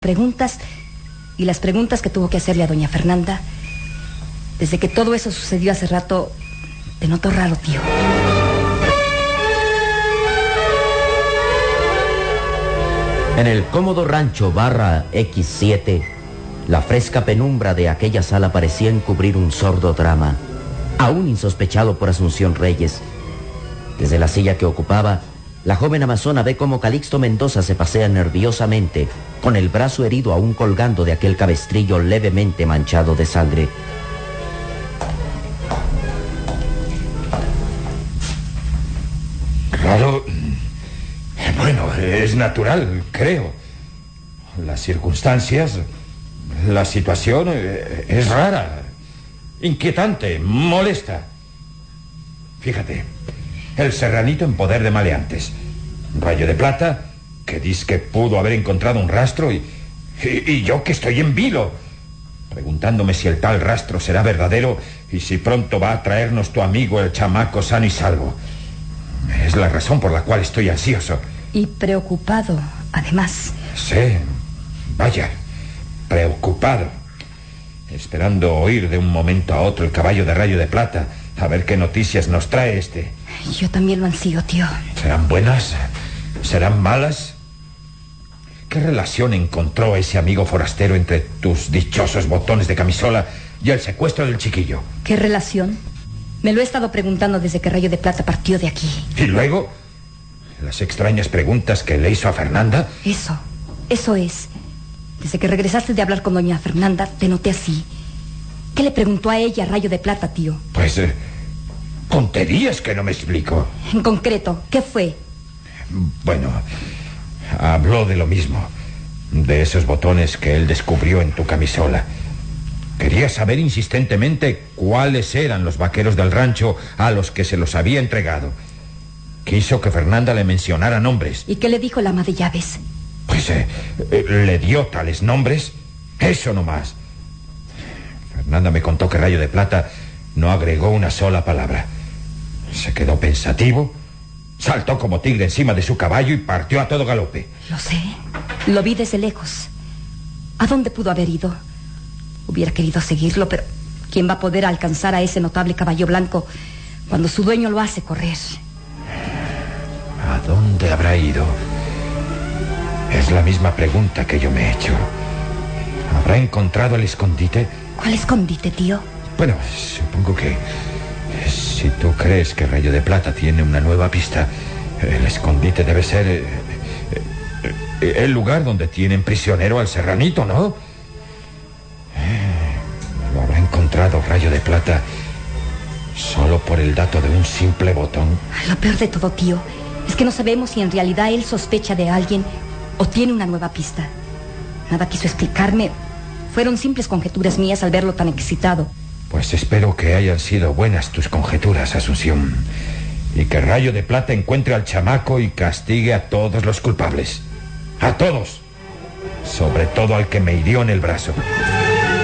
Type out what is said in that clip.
preguntas y las preguntas que tuvo que hacerle a doña Fernanda. Desde que todo eso sucedió hace rato, te noto raro, tío. En el cómodo rancho barra X7, la fresca penumbra de aquella sala parecía encubrir un sordo drama, aún insospechado por Asunción Reyes. Desde la silla que ocupaba, la joven amazona ve cómo Calixto Mendoza se pasea nerviosamente, con el brazo herido aún colgando de aquel cabestrillo levemente manchado de sangre. Claro. Bueno, es natural, creo. Las circunstancias, la situación es rara, inquietante, molesta. Fíjate, el serranito en poder de maleantes, Rayo de Plata, que dice que pudo haber encontrado un rastro y yo que estoy en vilo, preguntándome si el tal rastro será verdadero y si pronto va a traernos tu amigo el chamaco sano y salvo. Es la razón por la cual estoy ansioso. Y preocupado, además. Sí, vaya, preocupado. Esperando oír de un momento a otro el caballo de Rayo de Plata, a ver qué noticias nos trae este. Yo también lo ansío, tío. ¿Serán buenas? ¿Serán malas? ¿Qué relación encontró ese amigo forastero entre tus dichosos botones de camisola y el secuestro del chiquillo? ¿Qué relación? Me lo he estado preguntando desde que Rayo de Plata partió de aquí. ¿Y luego? ¿Las extrañas preguntas que le hizo a Fernanda? Eso es. Desde que regresaste de hablar con doña Fernanda, te noté así. ¿Qué le preguntó a ella, Rayo de Plata, tío? Pues, tonterías que no me explico. En concreto, ¿qué fue? Bueno, habló de lo mismo. De esos botones que él descubrió en tu camisola. Quería saber insistentemente cuáles eran los vaqueros del rancho a los que se los había entregado. Quiso que Fernanda le mencionara nombres. ¿Y qué le dijo la ama de llaves? Pues le dio tales nombres. Eso nomás. Fernanda me contó que Rayo de Plata no agregó una sola palabra. Se quedó pensativo, saltó como tigre encima de su caballo y partió a todo galope. Lo sé. Lo vi desde lejos. ¿A dónde pudo haber ido? Hubiera querido seguirlo, pero ¿quién va a poder alcanzar a ese notable caballo blanco cuando su dueño lo hace correr? ¿A dónde habrá ido? Es la misma pregunta que yo me he hecho. ¿Habrá encontrado el escondite? ¿Cuál escondite, tío? Bueno, supongo que si tú crees que Rayo de Plata tiene una nueva pista, el escondite debe ser el lugar donde tienen prisionero al serranito, ¿no? Lo habrá encontrado Rayo de Plata solo por el dato de un simple botón. Lo peor de todo, tío, es que no sabemos si en realidad él sospecha de alguien o tiene una nueva pista. Nada quiso explicarme. Fueron simples conjeturas mías al verlo tan excitado. Pues espero que hayan sido buenas tus conjeturas, Asunción. Y que Rayo de Plata encuentre al chamaco y castigue a todos los culpables. ¡A todos! Sobre todo al que me hirió en el brazo.